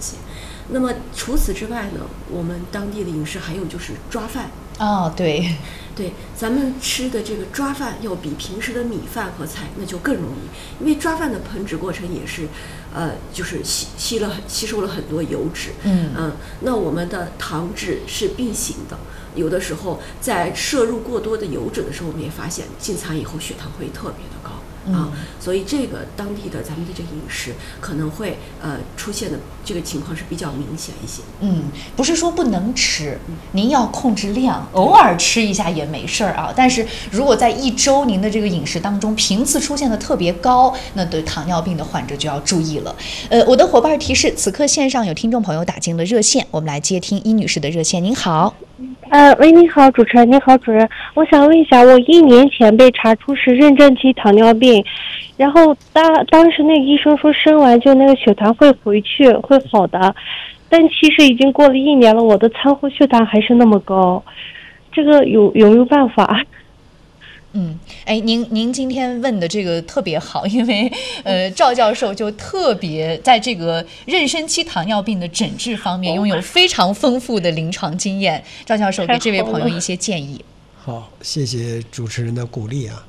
西。那么除此之外呢，我们当地的饮食还有就是抓饭。 对， 咱们吃的这个抓饭要比平时的米饭和菜那就更容易，因为抓饭的烹制过程也是，就是吸收了很多油脂。那我们的糖质是并行的，有的时候在摄入过多的油脂的时候，我们也发现进餐以后血糖会特别的高。所以这个当地的咱们的这个饮食可能会出现的这个情况是比较明显一些。 不是说不能吃，您要控制量，偶尔吃一下也没事儿啊。但是如果在一周您的这个饮食当中频次出现的特别高，那对糖尿病的患者就要注意了。我的伙伴提示，此刻线上有听众朋友打进了热线，我们来接听伊女士的热线。您好。 喂，你好，主持人，你好，主任，我想问一下，我1年前被查出是妊娠期糖尿病，然后当时那个医生说生完就那个血糖会回去，会好的，但其实已经过了1年了，我的餐后血糖还是那么高，这个有没有办法？ 您今天问的这个特别好，因为赵教授就特别在这个妊娠期糖尿病的诊治方面拥有非常丰富的临床经验。赵教授给这位朋友一些建议。 好，谢谢主持人的鼓励啊。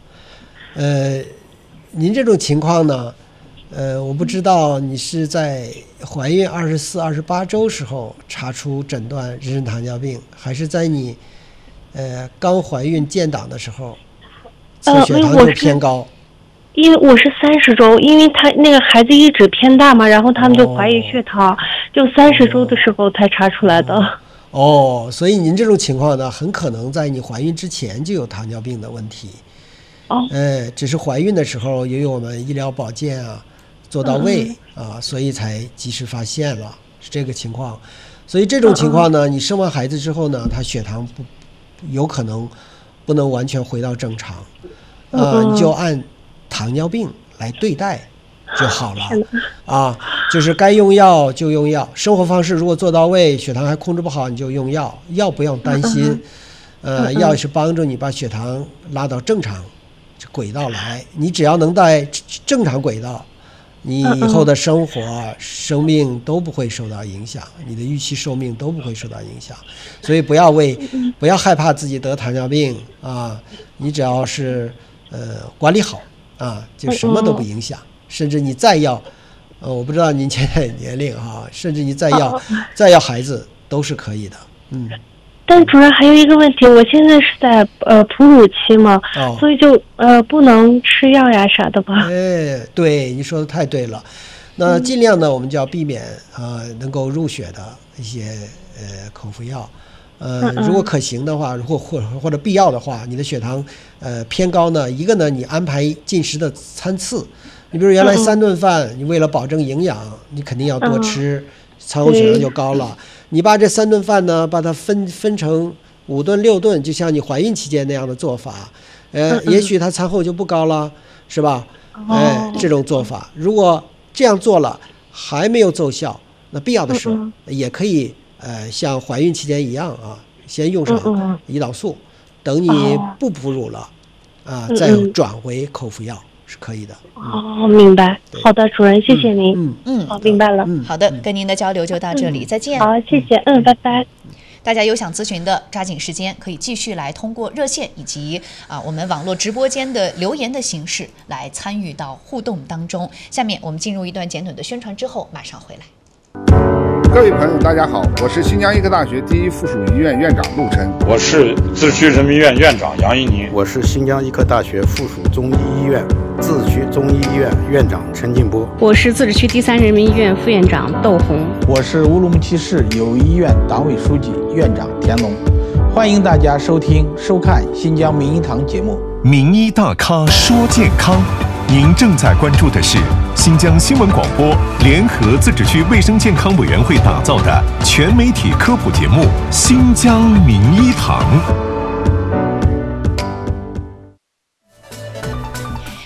您这种情况呢，我不知道你是在怀孕24、28周时候查出诊断妊娠糖尿病，还是在你刚怀孕建档的时候？血糖就偏高， 因为我是30周，因为他那个孩子一直偏大嘛，然后他们就怀疑血糖，就30周的时候才查出来的。 所以您这种情况呢，很可能在你怀孕之前就有糖尿病的问题。只是怀孕的时候由于我们医疗保健做到位所以才及时发现了，是这个情况。所以这种情况呢，你生完孩子之后呢，他血糖有可能不能完全回到正常。你就按糖尿病来对待就好了就是该用药就用药，生活方式如果做到位，血糖还控制不好，你就用药，不用担心。药是帮助你把血糖拉到正常轨道来，你只要能在正常轨道，你以后的生活生命都不会受到影响，你的预期寿命都不会受到影响。所以不要害怕自己得糖尿病你只要是管理好就什么都不影响。甚至你再要我不知道您现在年龄甚至你再要孩子都是可以的。 但主任还有一个问题，我现在是在哺乳期嘛，所以就不能吃药呀啥的吧？ 对，你说的太对了。那尽量呢，我们就要避免能够入血的一些口服药。如果可行的话，或者必要的话，你的血糖偏高呢，一个呢，你安排进食的餐次。你比如原来3顿饭，你为了保证营养，你肯定要多吃，餐后血糖就高了。你把这3顿饭呢，把它分成5顿6顿，就像你怀孕期间那样的做法，也许它餐后就不高了，是吧？这种做法，如果这样做了还没有奏效，那必要的时候也可以像怀孕期间一样先用上胰岛素，等你不哺乳了再转回口服药是可以的。 明白。好的，主任，谢谢您。好，明白了。 好的，跟您的交流就到这里，再见。 好，谢谢。拜拜。 大家有想咨询的，抓紧时间可以继续来通过热线以及我们网络直播间的留言的形式来参与到互动当中。下面我们进入一段简短的宣传之后，马上回来。 各位朋友大家好，我是新疆医科大学第一附属医院院长陆琛， 我是自治区人民医院院长杨一宁， 我是新疆医科大学附属中医医院自治区中医医院院长陈进波， 我是自治区第3人民医院副院长窦红， 我是乌鲁木齐市友谊医院党委书记院长田龙。欢迎大家收看新疆名医堂节目。 名医大咖说健康，您正在关注的是新疆新闻广播联合自治区卫生健康委员会打造的全媒体科普节目《新疆名医堂》。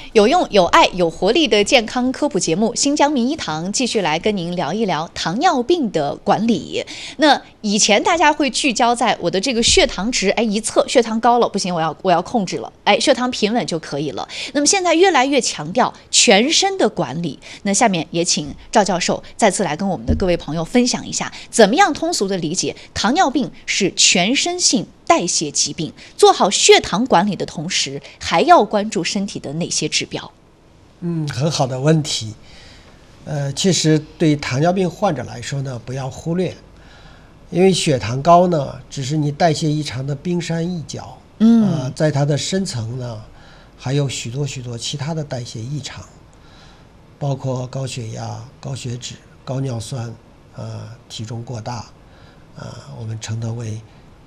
有用、有爱、有活力的健康科普节目《新疆名医堂》继续来跟您聊一聊糖尿病的管理。那以前大家会聚焦在我的这个血糖值，一测血糖高了不行，我要控制了，血糖平稳就可以了。那么现在越来越强调全身的管理。那下面也请赵教授再次来跟我们的各位朋友分享一下，怎么样通俗的理解糖尿病是全身性代谢疾病，做好血糖管理的同时，还要关注身体的哪些指标？ 很好的问题。确实对糖尿病患者来说呢，不要忽略，因为血糖高呢，只是你代谢异常的冰山一角。在它的深层呢，还有许多其他的代谢异常，包括高血压、高血脂、高尿酸，体重过大，我们称它为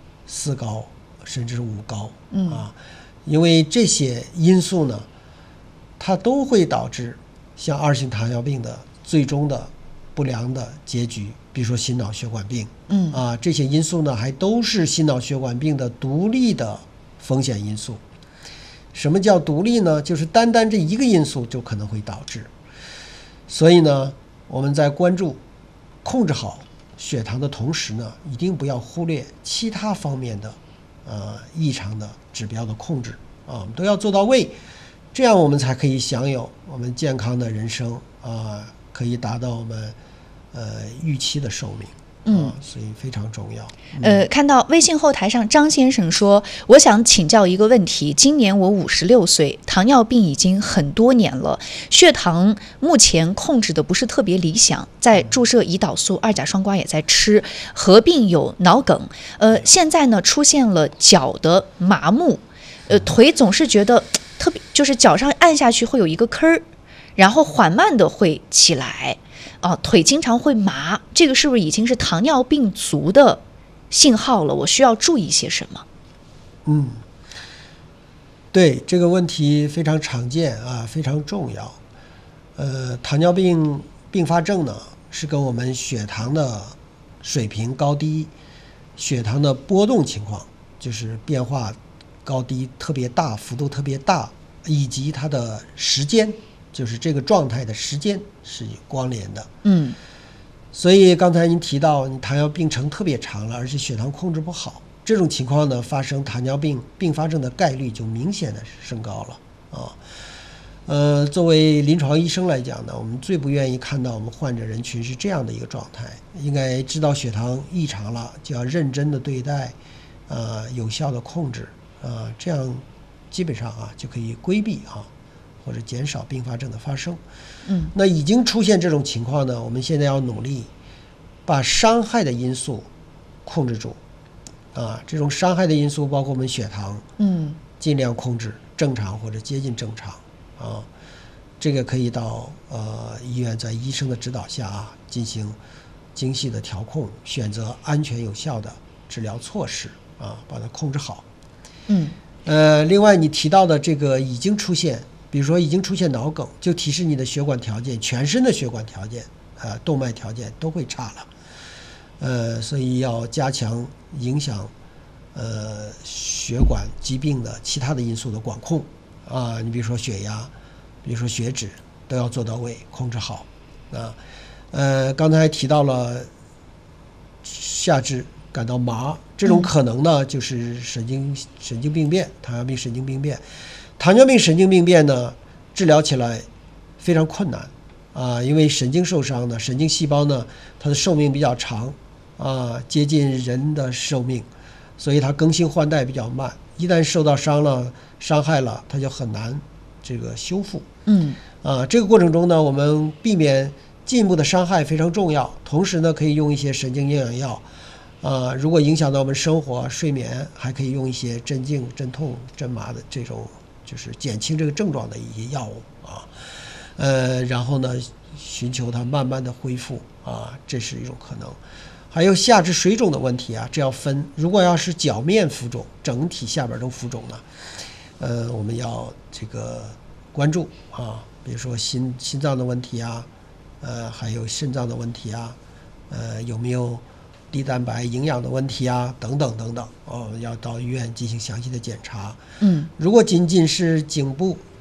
4高甚至是5高。因为这些因素呢，它都会导致像2型糖尿病的最终的不良的结局，比如说心脑血管病。这些因素呢，还都是心脑血管病的独立的风险因素。什么叫独立呢？就是单这一个因素就可能会导致。所以呢，我们在关注控制好血糖的同时呢，一定不要忽略其他方面的异常的指标的控制我们都要做到位，这样我们才可以享有我们健康的人生可以达到我们预期的寿命。所以非常重要。 看到微信后台上张先生说，我想请教一个问题，今年我56岁，糖尿病已经很多年了，血糖目前控制的不是特别理想，在注射胰岛素、2甲双胍也在吃，合并有脑梗，现在呢出现了脚的麻木，腿总是觉得特别，就是脚上按下去会有一个坑儿，然后缓慢的会起来。腿经常会麻，这个是不是已经是糖尿病足的信号了？我需要注意些什么？ 对，这个问题非常常见非常重要。糖尿病并发症呢，是跟我们血糖的水平高低、血糖的波动情况，就是变化高低特别大、幅度特别大，以及它的时间，就是这个状态的时间是有关联的。所以刚才您提到你糖尿病程特别长了，而且血糖控制不好，这种情况呢，发生糖尿病并发症的概率就明显的升高了作为临床医生来讲呢，我们最不愿意看到我们患者人群是这样的一个状态，应该知道血糖异常了就要认真的对待有效的控制这样基本上就可以规避或者减少并发症的发生。那已经出现这种情况呢，我们现在要努力把伤害的因素控制住这种伤害的因素包括我们血糖尽量控制正常或者接近正常这个可以到医院在医生的指导下进行精细的调控，选择安全有效的治疗措施把它控制好。另外你提到的这个已经出现，比如说已经出现脑梗，就提示你的血管条件，全身的血管条件动脉条件都会差了。所以要加强影响血管疾病的其他的因素的管控你比如说血压，比如说血脂都要做到位，控制好刚才提到了下肢感到麻，这种可能呢就是神经病变，糖尿病神经病变。糖尿病神经病变呢，治疗起来非常困难因为神经受伤呢，神经细胞呢，它的寿命比较长接近人的寿命，所以它更新换代比较慢，一旦受到伤害了，它就很难这个修复。这个过程中呢，我们避免进一步的伤害非常重要，同时呢，可以用一些神经营养药如果影响到我们生活睡眠，还可以用一些镇静、镇痛、镇麻的这种就是减轻这个症状的一些药物然后呢寻求它慢慢的恢复这是一种可能。还有下肢水肿的问题这要分，如果要是脚面浮肿，整体下边都浮肿呢我们要这个关注比如说心脏的问题还有肾脏的问题有没有低蛋白营养的问题等等要到医院进行详细的检查。如果仅仅是颈部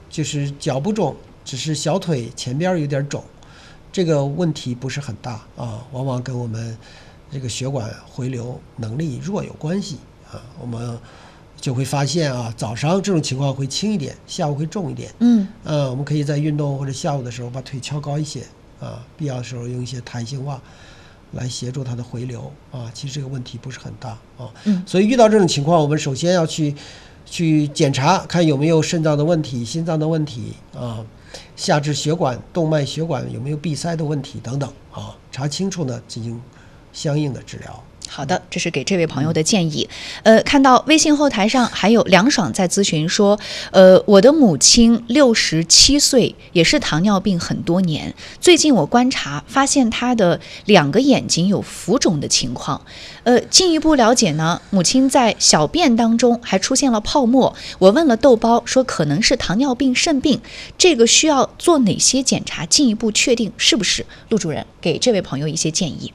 就是脚不肿，只是小腿前边有点肿，这个问题不是很大啊，往往跟我们这个血管回流能力弱有关系啊。我们就会发现啊，早上这种情况会轻一点，下午会重一点。我们可以在运动或者下午的时候把腿翘高一些啊，必要的时候用一些弹性袜来协助它的回流啊。其实这个问题不是很大啊。所以遇到这种情况，我们首先要去检查，看有没有肾脏的问题、心脏的问题啊，下肢血管、动脉血管有没有闭塞的问题等等啊，查清楚呢，进行相应的治疗。 好的，这是给这位朋友的建议。看到微信后台上还有梁爽在咨询说，我的母亲67岁，也是糖尿病很多年。最近我观察发现她的2个眼睛有浮肿的情况。进一步了解呢，母亲在小便当中还出现了泡沫。我问了豆包，说可能是糖尿病肾病，这个需要做哪些检查进一步确定是不是？陆主任给这位朋友一些建议。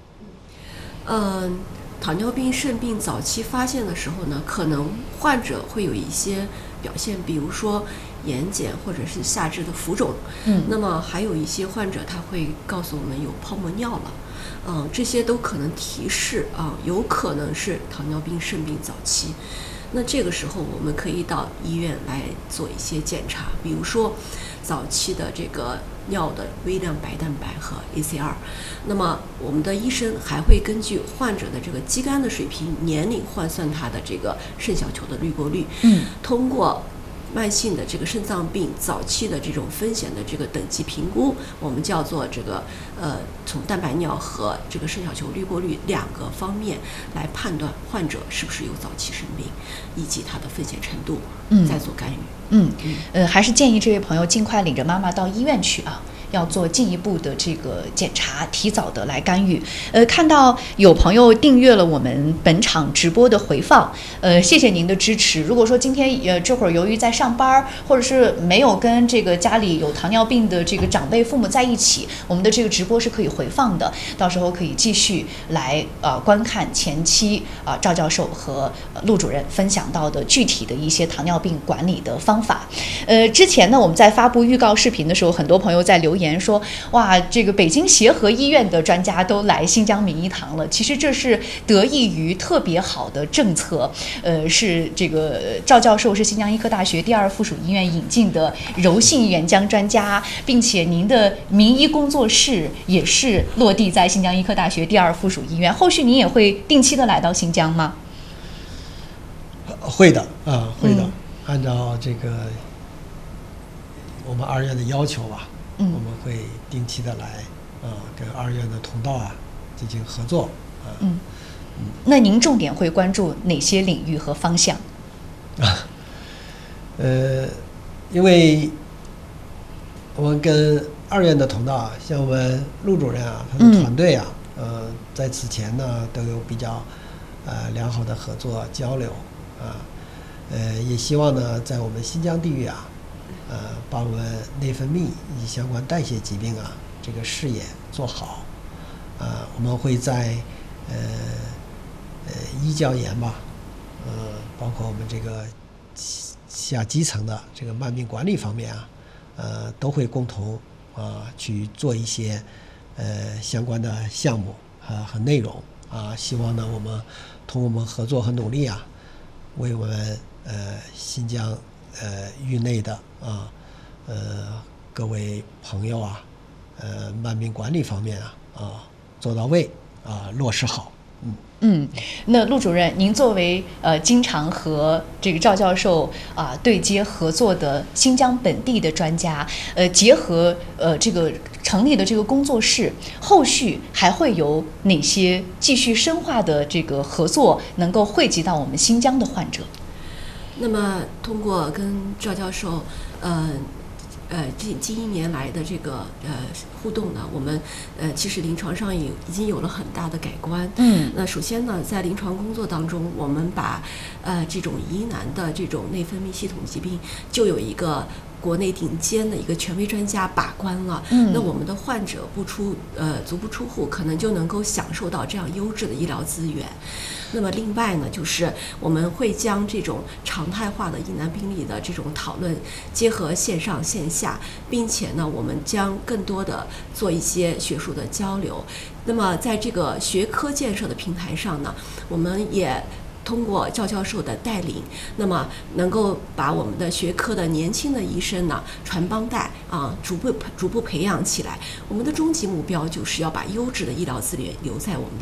糖尿病肾病早期发现的时候呢，可能患者会有一些表现，比如说眼睑或者是下肢的浮肿。那么还有一些患者他会告诉我们有泡沫尿了。这些都可能提示有可能是糖尿病肾病早期。那这个时候我们可以到医院来做一些检查，比如说早期的这个尿的微量白蛋白和 ACR。那么我们的医生还会根据患者的这个肌酐的水平、年龄换算他的这个肾小球的滤过率。通过慢性的这个肾脏病早期的这种风险的这个等级评估，我们叫做这个从蛋白尿和这个肾小球滤过率2个方面来判断患者是不是有早期肾病以及他的风险程度，再做干预。 还是建议这位朋友尽快领着妈妈到医院去啊，要做进一步的这个检查，提早的来干预。看到有朋友订阅了我们本场直播的回放，谢谢您的支持。如果说今天这会儿由于在上班，或者是没有跟这个家里有糖尿病的这个长辈父母在一起，我们的这个直播是可以回放的，到时候可以继续来观看前期赵教授和陆主任分享到的具体的一些糖尿病管理的方法。之前呢，我们在发布预告视频的时候，很多朋友在留言说，哇，这个北京协和医院的专家都来新疆名医堂了。其实这是得益于特别好的政策，是这个赵教授是新疆医科大学第2附属医院引进的柔性援疆专家，并且您的名医工作室也是落地在新疆医科大学第2附属医院。后续您也会定期的来到新疆吗？ 会的啊，会的。按照这个我们2院的要求吧，我们会定期的来跟2院的同道进行合作。 那您重点会关注哪些领域和方向？ 因为我们跟2院的同道，像我们陆主任他的团队在此前呢都有比较良好的合作交流也希望呢在我们新疆地域把我们内分泌以及相关代谢疾病这个事业做好。我们会在医教研吧，包括我们这个下基层的这个慢病管理方面都会共同去做一些相关的项目和内容希望呢我们通过我们合作和努力为我们新疆域内的各位朋友慢病管理方面做到位落实好。 那陆主任，您作为经常和这个赵教授对接合作的新疆本地的专家，结合这个成立的这个工作室，后续还会有哪些继续深化的这个合作，能够惠及到我们新疆的患者？ 那么通过跟赵教授近1年来的这个互动呢，我们其实临床上已经有了很大的改观。那首先呢，在临床工作当中，我们把这种疑难的这种内分泌系统疾病就有一个国内顶尖的一个权威专家把关了，那我们的患者足不出户，可能就能够享受到这样优质的医疗资源。那么另外呢，就是我们会将这种常态化的疑难病例的这种讨论结合线上线下，并且呢，我们将更多的做一些学术的交流。那么在这个学科建设的平台上呢，我们也通过赵教授的带领，那么能够把我们的学科的年轻的医生呢传帮带啊，逐步培养起来。我们的终极目标就是要把优质的医疗资源留在我们的